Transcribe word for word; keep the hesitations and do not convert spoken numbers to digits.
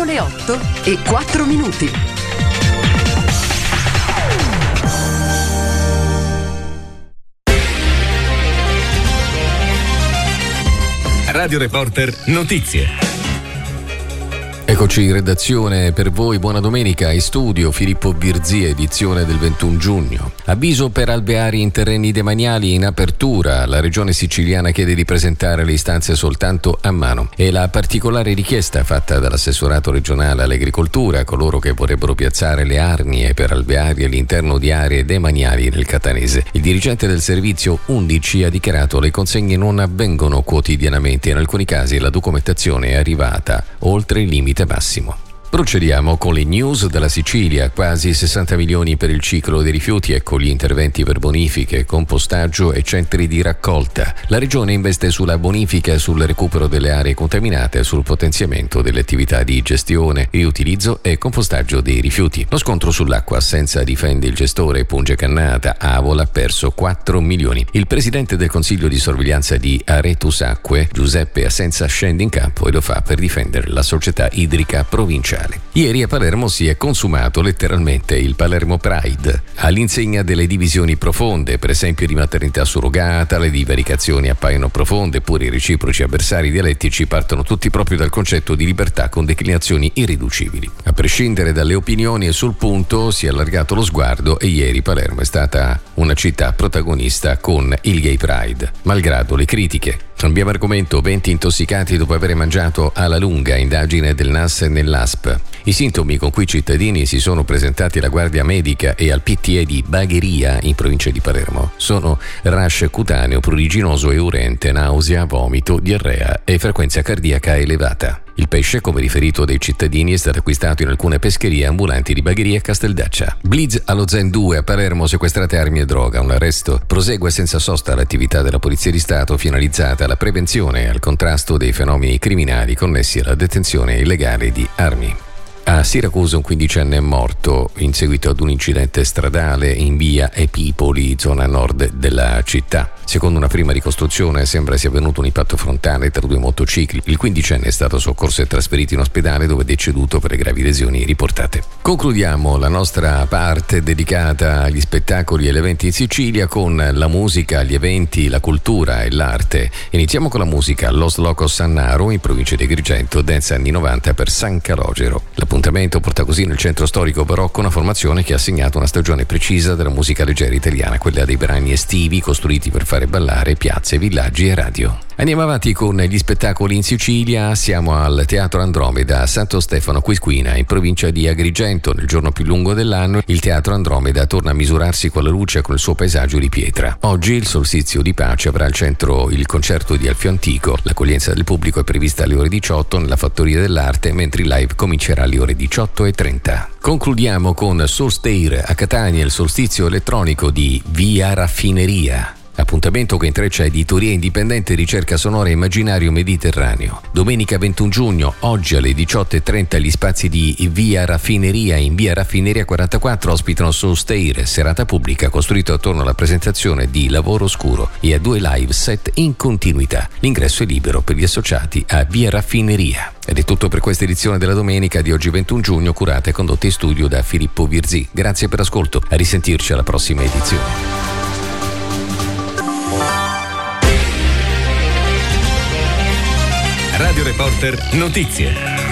Sono le otto e quattro minuti. Radio Reporter Notizie. Eccoci in redazione per voi, buona domenica, in studio Filippo Virzì, edizione del ventuno giugno. Avviso per alveari in terreni demaniali in apertura, la regione siciliana chiede di presentare le istanze soltanto a mano e la particolare richiesta fatta dall'assessorato regionale all'agricoltura a coloro che vorrebbero piazzare le arnie per alveari all'interno di aree demaniali nel catanese. Il dirigente del servizio undici ha dichiarato che le consegne non avvengono quotidianamente, in alcuni casi la documentazione è arrivata oltre il limite massimo. Procediamo con le news della Sicilia. Quasi sessanta milioni per il ciclo dei rifiuti, ecco gli interventi per bonifiche, compostaggio e centri di raccolta. La regione investe sulla bonifica e sul recupero delle aree contaminate e sul potenziamento delle attività di gestione, riutilizzo e compostaggio dei rifiuti. Lo scontro sull'acqua senza difende il gestore Punge Cannata, Avola ha perso quattro milioni. Il presidente del consiglio di sorveglianza di Aretus Acque, Giuseppe Assenza, scende in campo e lo fa per difendere la società idrica provinciale. Ieri a Palermo si è consumato letteralmente il Palermo Pride, all'insegna delle divisioni profonde, per esempio di maternità surrogata. Le divaricazioni appaiono profonde, pure i reciproci avversari dialettici partono tutti proprio dal concetto di libertà con declinazioni irriducibili. A prescindere dalle opinioni e sul punto si è allargato lo sguardo e ieri Palermo è stata una città protagonista con il Gay Pride, malgrado le critiche. Cambiamo argomento. venti intossicati dopo aver mangiato alla lunga, indagine del N A S e nell'A S P. I sintomi con cui i cittadini si sono presentati alla guardia medica e al P T E di Bagheria in provincia di Palermo sono rash cutaneo pruriginoso e urente, nausea, vomito, diarrea e frequenza cardiaca elevata. Il pesce, come riferito dai cittadini, è stato acquistato in alcune pescherie ambulanti di Bagheria e Casteldaccia. Blitz allo Zen due a Palermo, sequestrate armi e droga, un arresto. Prosegue senza sosta l'attività della Polizia di Stato finalizzata alla prevenzione e al contrasto dei fenomeni criminali connessi alla detenzione illegale di armi. A Siracusa un quindicenne è morto in seguito ad un incidente stradale in via Epipoli, zona nord della città. Secondo una prima ricostruzione sembra sia avvenuto un impatto frontale tra due motocicli. Il quindicenne è stato soccorso e trasferito in ospedale, dove è deceduto per le gravi lesioni riportate. Concludiamo la nostra parte dedicata agli spettacoli e agli eventi in Sicilia con la musica, gli eventi, la cultura e l'arte. Iniziamo con la musica. Los Locos Sannaro in provincia di Agrigento, dance anni novanta per San Calogero. L'appuntamento porta così nel centro storico barocco una formazione che ha segnato una stagione precisa della musica leggera italiana, quella dei brani estivi costruiti per fare ballare piazze, villaggi e radio. Andiamo avanti con gli spettacoli in Sicilia. Siamo al Teatro Andromeda a Santo Stefano Quisquina in provincia di Agrigento. Nel giorno più lungo dell'anno il Teatro Andromeda torna a misurarsi con la luce e con il suo paesaggio di pietra. Oggi il solstizio di pace avrà al centro il concerto di Alfio Antico. L'accoglienza del pubblico è prevista alle ore diciotto nella Fattoria dell'Arte, mentre il live comincerà alle ore diciotto e trenta. Concludiamo con Solstair a Catania, il solstizio elettronico di Via Raffineria. Appuntamento che intreccia editoria indipendente, ricerca sonora e immaginario mediterraneo. Domenica ventuno giugno, oggi alle diciotto e trenta, gli spazi di Via Raffineria in Via Raffineria quarantaquattro ospitano Solstair, serata pubblica costruita attorno alla presentazione di Lavoro Oscuro e a due live set in continuità. L'ingresso è libero per gli associati a Via Raffineria. Ed è tutto per questa edizione della domenica di oggi ventuno giugno, curata e condotta in studio da Filippo Virzì. Grazie per l'ascolto, a risentirci alla prossima edizione. Radio Reporter Notizie.